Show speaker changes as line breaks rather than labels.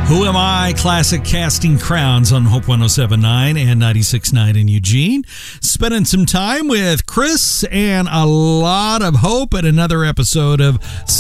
Who Am I? Classic Casting Crowns on Hope 107.9 and 96.9 in Eugene. Spending some time with Chris and a lot of hope at another episode of